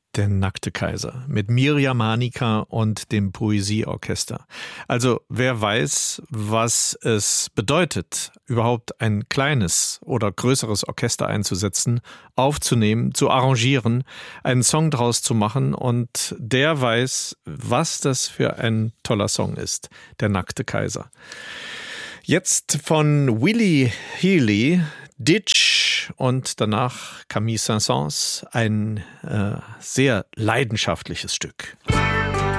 Der nackte Kaiser mit Miriam Hanika und dem Poesieorchester. Also wer weiß, was es bedeutet, überhaupt ein kleines oder größeres Orchester einzusetzen, aufzunehmen, zu arrangieren, einen Song draus zu machen, und der weiß, was das für ein toller Song ist, der nackte Kaiser. Jetzt von Willie Healy, Ditch, und danach Camille Saint-Saëns, ein sehr leidenschaftliches Stück.